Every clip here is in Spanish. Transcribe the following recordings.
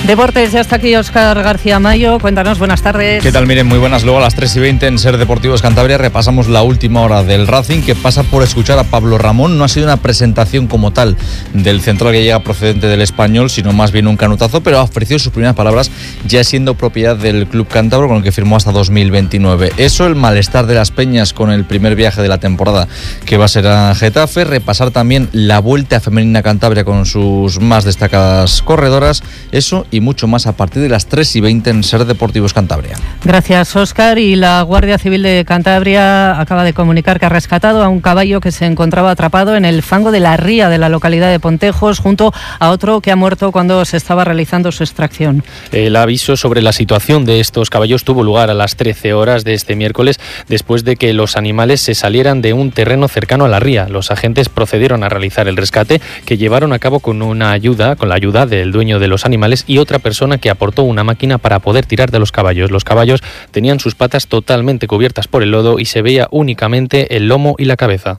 Deportes, ya está aquí Óscar García Mayo. Cuéntanos, buenas tardes. ¿Qué tal? Miren, muy buenas. Luego a las 3:20 en Ser Deportivos Cantabria repasamos la última hora del Racing, que pasa por escuchar a Pablo Ramón. No ha sido una presentación como tal del central que llega procedente del Español, sino más bien un canutazo, pero ha ofrecido sus primeras palabras ya siendo propiedad del club cántabro, con el que firmó hasta 2029. Eso, el malestar de las Peñas con el primer viaje de la temporada, que va a ser a Getafe. Repasar también la Vuelta Femenina Cantabria con sus más destacadas corredoras. Eso y mucho más a partir de las 3:20 en Ser Deportivos Cantabria. Gracias, Óscar. Y la Guardia Civil de Cantabria acaba de comunicar que ha rescatado a un caballo que se encontraba atrapado en el fango de la ría de la localidad de Pontejos, junto a otro que ha muerto cuando se estaba realizando su extracción. El aviso sobre la situación de estos caballos tuvo lugar a las 13 horas de este miércoles, después de que los animales se salieran de un terreno cercano a la ría. Los agentes procedieron a realizar el rescate, que llevaron a cabo con la ayuda del dueño de los animales y otra persona que aportó una máquina para poder tirar de los caballos. Los caballos tenían sus patas totalmente cubiertas por el lodo y se veía únicamente el lomo y la cabeza.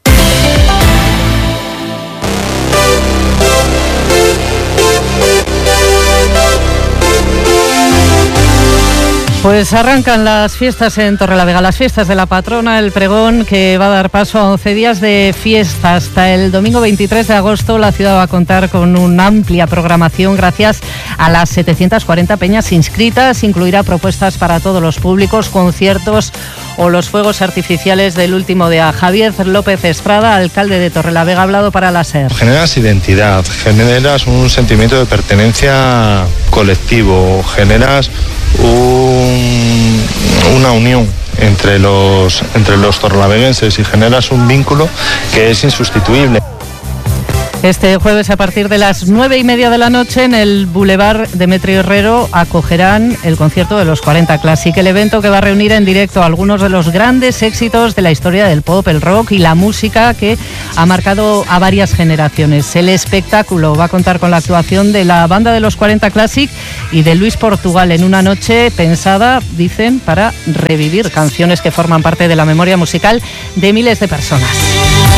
Pues arrancan las fiestas en Torrelavega, las fiestas de la patrona, el pregón, que va a dar paso a 11 días de fiesta. Hasta el domingo 23 de agosto la ciudad va a contar con una amplia programación gracias a las 740 peñas inscritas. Incluirá propuestas para todos los públicos, conciertos o los fuegos artificiales del último día. Javier López Estrada, alcalde de Torrelavega, ha hablado para la SER. Generas identidad, generas un sentimiento de pertenencia colectivo, generas una unión entre los torrelaveguenses y generas un vínculo que es insustituible. Este jueves, a partir de las 9:30 de la noche, en el Boulevard Demetrio Herrero acogerán el concierto de los 40 Classic, el evento que va a reunir en directo a algunos de los grandes éxitos de la historia del pop, el rock y la música que ha marcado a varias generaciones. El espectáculo va a contar con la actuación de la banda de los 40 Classic y de Luis Portugal, en una noche pensada, dicen, para revivir canciones que forman parte de la memoria musical de miles de personas.